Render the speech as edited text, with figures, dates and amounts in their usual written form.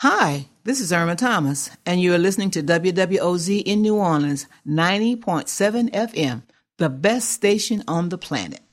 Hi, this is Irma Thomas, and you are listening to WWOZ in New Orleans, 90.7 FM, the best station on the planet.